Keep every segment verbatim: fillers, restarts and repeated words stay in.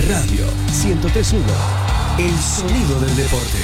Radio ciento tres punto uno. El sonido del deporte.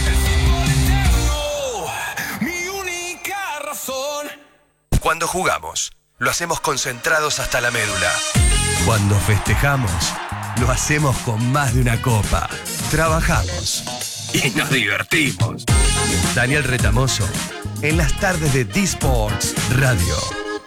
Mi única razón. Cuando jugamos, lo hacemos concentrados hasta la médula. Cuando festejamos, lo hacemos con más de una copa. Trabajamos y nos divertimos. Daniel Retamoso, en las tardes de D-Sports Radio.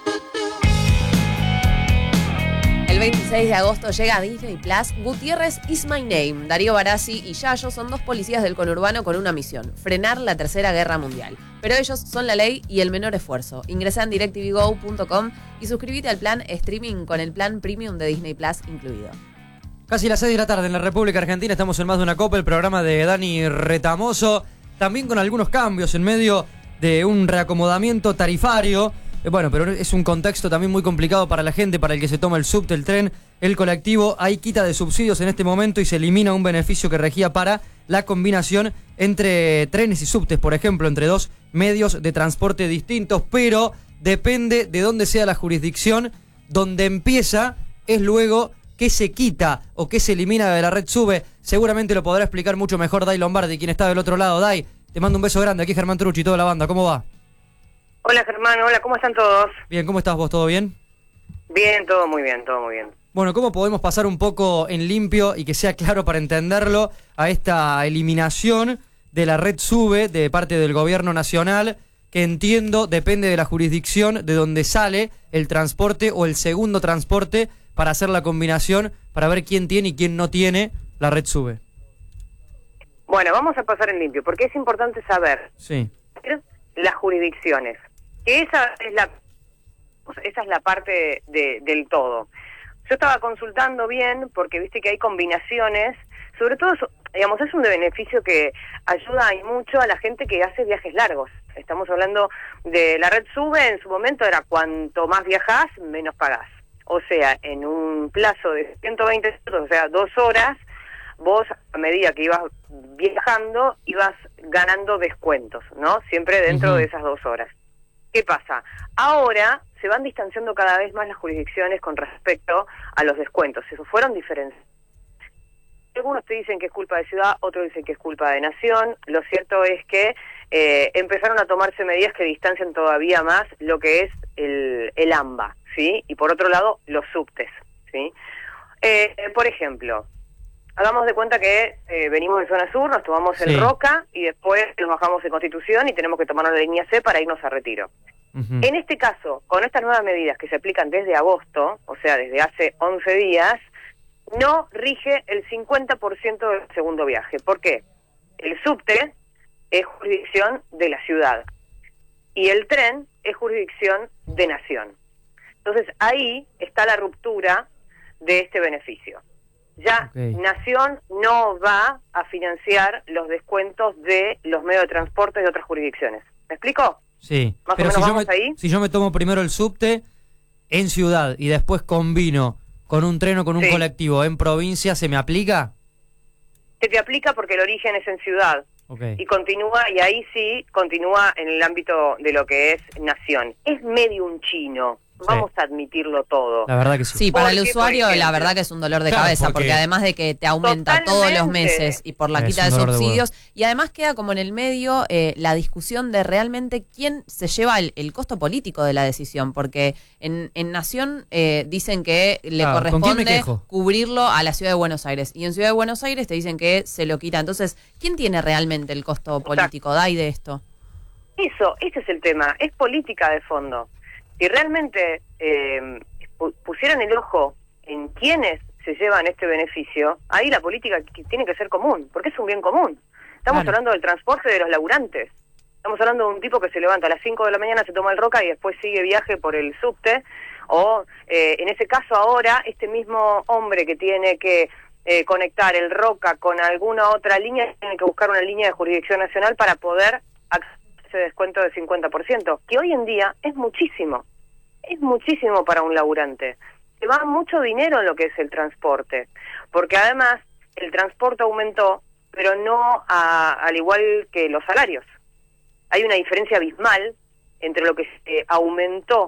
El veintiséis de agosto llega a Disney Plus Gutiérrez Is My Name. Darío Barassi y Yayo son dos policías del conurbano con una misión: frenar la Tercera Guerra Mundial. Pero ellos son la ley y el menor esfuerzo. Ingresá en directv go punto com y suscríbete al plan streaming con el plan premium de Disney Plus incluido. Casi las seis de la tarde en la República Argentina, estamos en Más de una Copa, el programa de Dani Retamoso, también con algunos cambios en medio de un reacomodamiento tarifario. Bueno, pero es un contexto también muy complicado para la gente, para el que se toma el subte, el tren, el colectivo. Hay quita de subsidios en este momento y se elimina un beneficio que regía para la combinación entre trenes y subtes, por ejemplo, entre dos medios de transporte distintos, pero depende de dónde sea la jurisdicción. Donde empieza es luego qué se quita o qué se elimina de la red SUBE. Seguramente lo podrá explicar mucho mejor Dai Lombardi, quien está del otro lado. Dai, te mando un beso grande. Aquí Germán Trucci y toda la banda. ¿Cómo va? Hola Germán, hola, ¿cómo están todos? Bien, ¿cómo estás vos? ¿Todo bien? Bien, todo muy bien, todo muy bien. Bueno, ¿cómo podemos pasar un poco en limpio y que sea claro para entenderlo a esta eliminación de la red SUBE de parte del gobierno nacional, que entiendo depende de la jurisdicción de donde sale el transporte o el segundo transporte para hacer la combinación, para ver quién tiene y quién no tiene la red SUBE? Bueno, vamos a pasar en limpio, porque es importante saber sí. las jurisdicciones. Que esa es la esa es la parte de, del todo. Yo estaba consultando bien, porque viste que hay combinaciones, sobre todo, digamos, es un beneficio que ayuda y mucho a la gente que hace viajes largos. Estamos hablando de la red SUBE, en su momento era cuanto más viajás, menos pagás. O sea, en un plazo de ciento veinte minutos, o sea, dos horas, vos a medida que ibas viajando, ibas ganando descuentos, ¿no? Siempre dentro uh-huh. de esas dos horas. ¿Qué pasa? Ahora se van distanciando cada vez más las jurisdicciones con respecto a los descuentos. Eso fueron diferenciados. Algunos te dicen que es culpa de ciudad, otros dicen que es culpa de nación. Lo cierto es que eh, empezaron a tomarse medidas que distancian todavía más lo que es el, el AMBA, ¿sí? Y por otro lado, los subtes, ¿sí? Eh, por ejemplo, hagamos de cuenta que eh, venimos de zona sur, nos tomamos el sí. Roca y después nos bajamos en Constitución y tenemos que tomar la línea C para irnos a Retiro. Uh-huh. En este caso, con estas nuevas medidas que se aplican desde agosto, o sea, desde hace once días, no rige el cincuenta por ciento del segundo viaje. ¿Por qué? El subte es jurisdicción de la ciudad y el tren es jurisdicción de nación. Entonces ahí está la ruptura de este beneficio. Ya okay. Nación no va a financiar los descuentos de los medios de transporte de otras jurisdicciones. ¿Me explico? Sí, ¿Más pero o menos si, vamos yo me, ahí? si yo me tomo primero el subte en ciudad y después combino con un tren o con un sí. colectivo en provincia, ¿se me aplica? Se te aplica porque el origen es en ciudad. Okay. Y continúa, y ahí sí, continúa en el ámbito de lo que es nación. Es medio un chino. Vamos sí. a admitirlo todo. La verdad que sí. Sí, para el usuario la verdad que es un dolor de claro, cabeza, porque... porque además de que te aumenta Totalmente. todos los meses y por la es quita de subsidios, de y además queda como en el medio eh, la discusión de realmente quién se lleva el, el costo político de la decisión, porque en, en Nación eh, dicen que le claro, corresponde cubrirlo a la Ciudad de Buenos Aires, y en Ciudad de Buenos Aires te dicen que se lo quita. Entonces, ¿quién tiene realmente el costo político, Dai, de esto? Eso, ese es el tema, es política de fondo. Si realmente eh, pusieran el ojo en quiénes se llevan este beneficio, ahí la política tiene que ser común, porque es un bien común. Estamos claro. hablando del transporte de los laburantes. Estamos hablando de un tipo que se levanta a las cinco de la mañana, se toma el Roca y después sigue viaje por el subte, o eh, en ese caso ahora, este mismo hombre que tiene que eh, conectar el Roca con alguna otra línea, tiene que buscar una línea de jurisdicción nacional para poder acceder ese descuento de cincuenta por ciento, que hoy en día es muchísimo, es muchísimo para un laburante. Se va mucho dinero en lo que es el transporte, porque además el transporte aumentó, pero no a, al igual que los salarios. Hay una diferencia abismal entre lo que se aumentó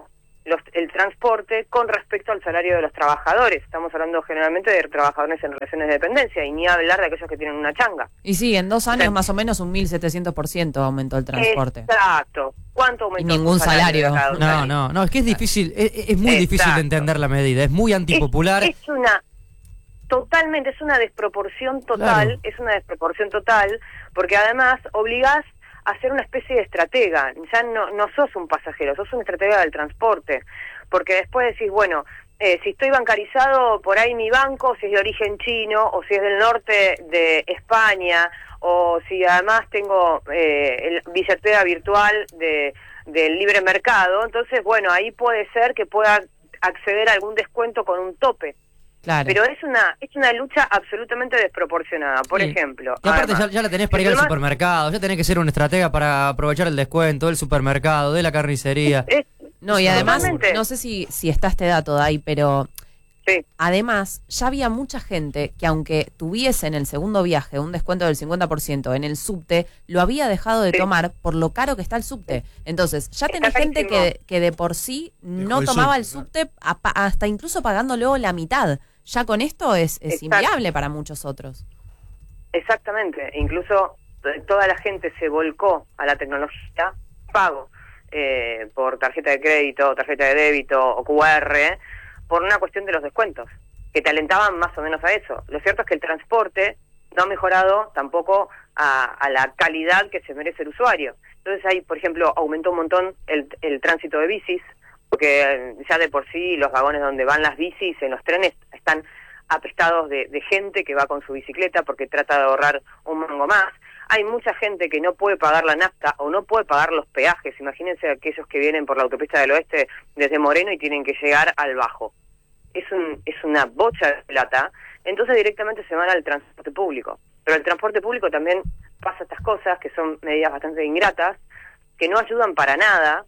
los, el transporte con respecto al salario de los trabajadores. Estamos hablando generalmente de trabajadores en relaciones de dependencia y ni hablar de aquellos que tienen una changa. Y sí, en dos años o sea, más o menos un mil setecientos por ciento aumentó el transporte. Exacto. ¿Cuánto aumentó? Y ningún salario. salario No, no, no, es que es difícil, es, es muy Exacto. difícil de entender la medida, es muy antipopular. Es, es una, totalmente, es una desproporción total, claro. es una desproporción total, porque además obligás a ser una especie de estratega, ya no, no sos un pasajero, sos una estratega del transporte, porque después decís, bueno, eh, si estoy bancarizado por ahí mi banco, si es de origen chino, o si es del norte de España, o si además tengo eh, el billetera virtual de del libre mercado, entonces, bueno, ahí puede ser que pueda acceder a algún descuento con un tope. Claro. Pero es una es una lucha absolutamente desproporcionada. Por sí. ejemplo, y aparte además, ya, ya la tenés para ir al más, supermercado, ya tenés que ser una estratega para aprovechar el descuento del supermercado, de la carnicería. Es, no, y además, no sé si, si está este dato, Dai, pero sí. además ya había mucha gente que aunque tuviese en el segundo viaje un descuento del cincuenta por ciento en el subte, lo había dejado de sí. tomar por lo caro que está el subte. Entonces, ya tenés está gente que, que de por sí no Dejó tomaba el subte, el subte hasta incluso pagándolo la mitad. Ya con esto es, es inviable para muchos otros. Exactamente, incluso toda la gente se volcó a la tecnología pago eh, por tarjeta de crédito, tarjeta de débito o Q R, por una cuestión de los descuentos, que te alentaban más o menos a eso. Lo cierto es que el transporte no ha mejorado tampoco a, a la calidad que se merece el usuario. Entonces ahí, por ejemplo, aumentó un montón el, el tránsito de bicis, porque ya de por sí los vagones donde van las bicis en los trenes están apestados de, de gente que va con su bicicleta porque trata de ahorrar un mango más. Hay mucha gente que no puede pagar la nafta o no puede pagar los peajes. Imagínense aquellos que vienen por la autopista del oeste desde Moreno y tienen que llegar al Bajo. Es un es una bocha de plata, entonces directamente se van al transporte público. Pero el transporte público también pasa estas cosas que son medidas bastante ingratas, que no ayudan para nada.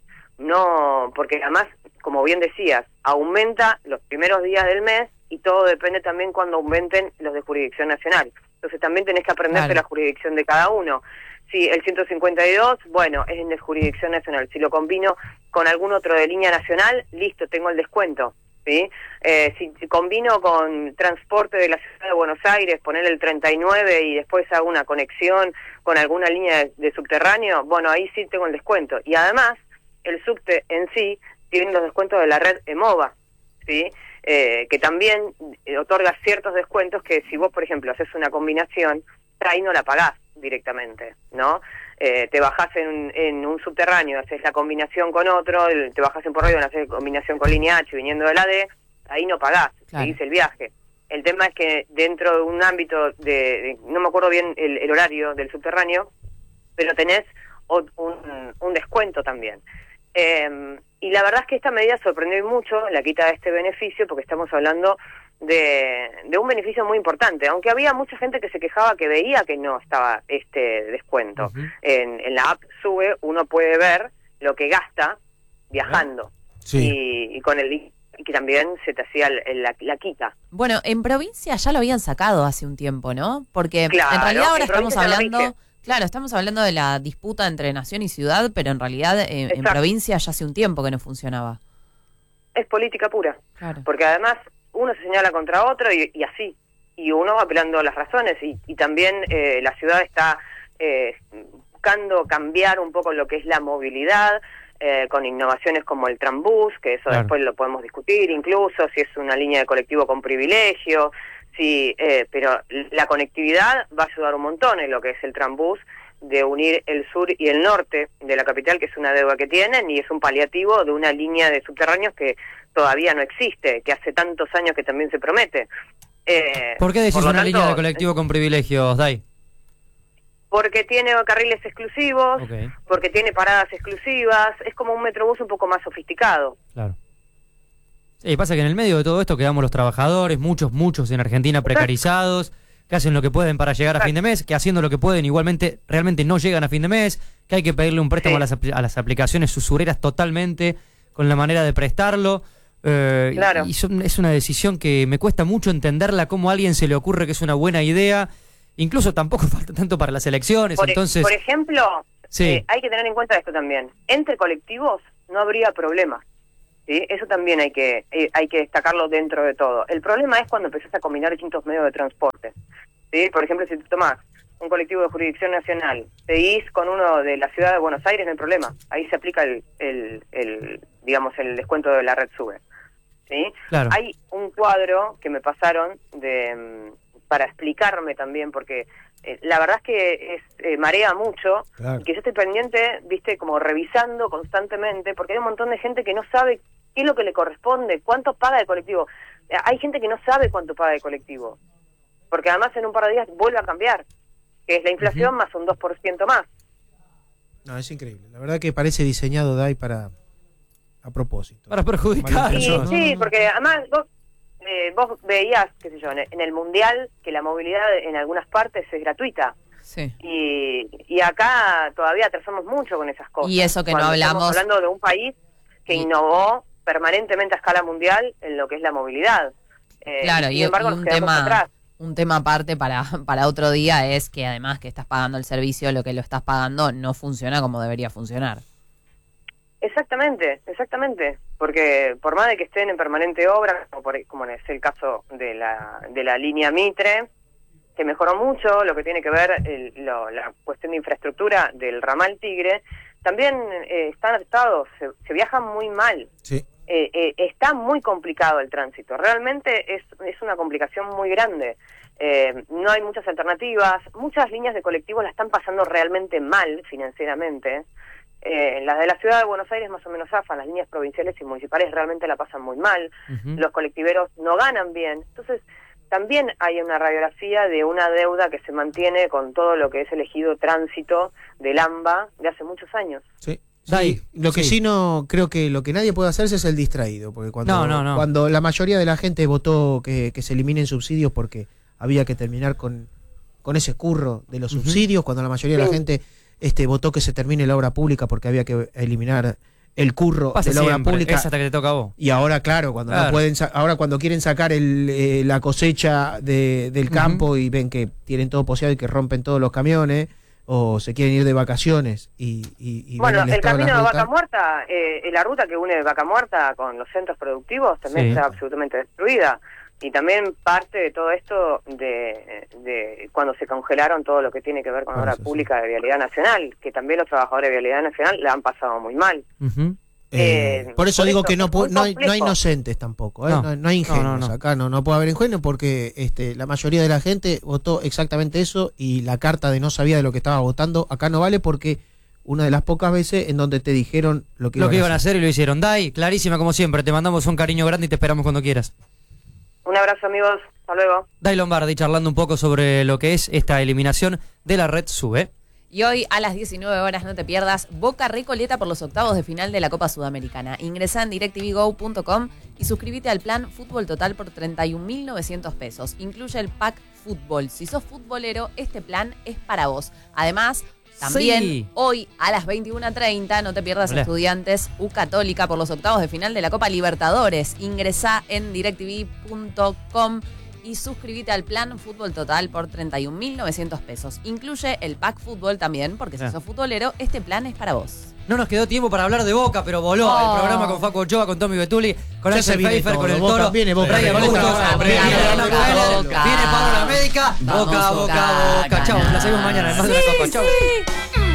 No, porque además, como bien decías, aumenta los primeros días del mes y todo depende también cuando aumenten los de jurisdicción nacional. Entonces también tenés que aprenderte claro. la jurisdicción de cada uno. Si el ciento cincuenta y dos, bueno, es de jurisdicción nacional. Si lo combino con algún otro de línea nacional, listo, tengo el descuento. ¿Sí? Eh, si combino con transporte de la ciudad de Buenos Aires, poner el treinta y nueve y después hago una conexión con alguna línea de, de subterráneo, bueno, ahí sí tengo el descuento. Y además, el subte en sí tiene los descuentos de la red EMOVA, ¿sí? Eh, que también otorga ciertos descuentos que si vos, por ejemplo, haces una combinación, ahí no la pagás directamente, ¿no? Eh, te bajás en un, en un subterráneo, haces la combinación con otro, te bajás en Porredón, haces combinación con línea H viniendo de la D, ahí no pagás, claro. seguís el viaje. El tema es que dentro de un ámbito de, de no me acuerdo bien el, el horario del subterráneo, pero tenés un, un descuento también. Eh, y la verdad es que esta medida sorprendió mucho, la quita de este beneficio, porque estamos hablando de, de un beneficio muy importante, aunque había mucha gente que se quejaba que veía que no estaba este descuento. Uh-huh. en, en la app Sube uno puede ver lo que gasta viajando, sí. y, y con el y que también se te hacía el, el, la, la quita. Bueno, en provincia ya lo habían sacado hace un tiempo, ¿no? Porque claro, en realidad ahora estamos hablando... Claro, estamos hablando de la disputa entre nación y ciudad, pero en realidad eh, en provincia ya hace un tiempo que no funcionaba. Es política pura, claro. Porque además uno se señala contra otro y, y así, y uno va apelando las razones, y, y también eh, la ciudad está eh, buscando cambiar un poco lo que es la movilidad, eh, con innovaciones como el Trambús, que eso claro. después lo podemos discutir, incluso si es una línea de colectivo con privilegio. Sí, eh, pero la conectividad va a ayudar un montón en lo que es el Trambús, de unir el sur y el norte de la capital, que es una deuda que tienen, y es un paliativo de una línea de subterráneos que todavía no existe, que hace tantos años que también se promete. Eh, ¿Por qué decís por una tanto, línea de colectivo con privilegios, Dai? Porque tiene carriles exclusivos, okay. porque tiene paradas exclusivas, es como un metrobús un poco más sofisticado. Claro. Sí, pasa que en el medio de todo esto quedamos los trabajadores, muchos, muchos en Argentina precarizados, que hacen lo que pueden para llegar a fin de mes, que haciendo lo que pueden igualmente realmente no llegan a fin de mes, que hay que pedirle un préstamo sí. a, las, a las aplicaciones usureras totalmente con la manera de prestarlo. Eh, claro. Y son, es una decisión que me cuesta mucho entenderla, cómo a alguien se le ocurre que es una buena idea, incluso tampoco falta tanto para las elecciones. Por, entonces por ejemplo, sí. eh, hay que tener en cuenta esto también, entre colectivos no habría problemas. ¿sí? Eso también hay que eh, hay que destacarlo dentro de todo. El problema es cuando empezás a combinar distintos medios de transporte, ¿sí? Por ejemplo, si tú tomás un colectivo de jurisdicción nacional, seguís con uno de la ciudad de Buenos Aires, no hay problema. Ahí se aplica el, el, el digamos, el descuento de la red SUBE, ¿sí? Claro. Hay un cuadro que me pasaron de para explicarme también, porque eh, la verdad es que es, eh, marea mucho, claro. Y que yo estoy pendiente, viste, como revisando constantemente, porque hay un montón de gente que no sabe qué es lo que le corresponde, cuánto paga el colectivo. Eh, hay gente que no sabe cuánto paga el colectivo, porque además en un par de días vuelve a cambiar, que es la inflación uh-huh. más un dos por ciento más. No, es increíble. La verdad que parece diseñado D A I para a propósito. Para perjudicar. Sí, ¿no? Sí, porque además vos, eh, vos veías, qué sé yo, en el Mundial, que la movilidad en algunas partes es gratuita. Sí. Y, y acá todavía atrasamos mucho con esas cosas. Y eso que Cuando no hablamos... Estamos hablando de un país que y... innovó permanentemente a escala mundial en lo que es la movilidad. Eh, claro, sin y, embargo, y nos un quedamos tema... atrás. Un tema aparte para, para otro día es que además que estás pagando el servicio, lo que lo estás pagando no funciona como debería funcionar. Exactamente, exactamente, porque por más de que estén en permanente obra, como, por, como es el caso de la de la línea Mitre, que mejoró mucho lo que tiene que ver el, lo, la cuestión de infraestructura del ramal Tigre, también eh, están afectados, se, se viaja muy mal. Sí. Eh, eh, está muy complicado el tránsito, realmente es, es una complicación muy grande. Eh, no hay muchas alternativas, muchas líneas de colectivos la están pasando realmente mal financieramente. Eh, las de la ciudad de Buenos Aires más o menos zafan, las líneas provinciales y municipales realmente la pasan muy mal, uh-huh. Los colectiveros no ganan bien, entonces también hay una radiografía de una deuda que se mantiene con todo lo que es elegido tránsito del AMBA de hace muchos años. Sí. Sí, lo que sí. sí no creo que lo que nadie puede hacerse es el distraído, porque cuando, no, no, no. cuando la mayoría de la gente votó que, que se eliminen subsidios porque había que terminar con, con ese curro de los uh-huh. subsidios, cuando la mayoría sí. de la gente este votó que se termine la obra pública porque había que eliminar el curro Pasa de la siempre, obra pública. Es hasta que te toca a vos. Y ahora, claro, cuando claro. no pueden ahora cuando quieren sacar el, eh, la cosecha de, del campo uh-huh. y ven que tienen todo poseado y que rompen todos los camiones, o se quieren ir de vacaciones y, y, y bueno, el, el camino de, de Vaca Muerta, eh, la ruta que une Vaca Muerta con los centros productivos también sí. está absolutamente destruida, y también parte de todo esto de, de cuando se congelaron todo lo que tiene que ver con la obra pública sí. de Vialidad Nacional, que también los trabajadores de Vialidad Nacional la han pasado muy mal. Uh-huh. Eh, eh, por eso por digo eso, que no, no, hay, no hay inocentes tampoco, ¿eh? no. No, no hay ingenuos, no, no, no. acá no, no puede haber ingenuos porque este, la mayoría de la gente votó exactamente eso, y la carta de no sabía de lo que estaba votando acá no vale, porque una de las pocas veces en donde te dijeron lo que, lo iban, que iban a hacer y lo hicieron. Dai, clarísima como siempre, te mandamos un cariño grande y te esperamos cuando quieras. Un abrazo, amigos, hasta luego. Dai Lombardi charlando un poco sobre lo que es esta eliminación de la red SUBE. Y hoy a las diecinueve horas no te pierdas Boca Recoleta por los octavos de final de la Copa Sudamericana. Ingresá en directv go punto com y suscríbete al plan Fútbol Total por treinta y un mil novecientos pesos. Incluye el pack Fútbol. Si sos futbolero, este plan es para vos. Además, también sí. hoy a las veintiuna treinta no te pierdas Hola. Estudiantes U Católica por los octavos de final de la Copa Libertadores. Ingresá en directv punto com y suscríbete al plan Fútbol Total por treinta y un mil novecientos pesos. Incluye el pack Fútbol también, porque si sos futbolero, este plan es para vos. No nos quedó tiempo para hablar de Boca, pero voló oh. el programa con Facu Ochoa, con Tommy Betuli, con Axel Pfeiffer, con el Boca, Toro. Viene Boca, viene Boca, Boca, viene Pablo la Médica. Boca, Boca, Boca. Chau, la seguimos mañana en Más de una Copa. Chau.